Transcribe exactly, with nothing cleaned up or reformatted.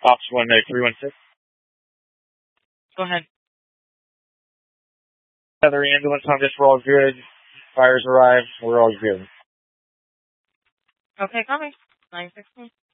Ops one nine three one six. Go ahead. Other ambulance on this, we're all good. Fires arrived, we're all good. Okay, coming. nine sixteen.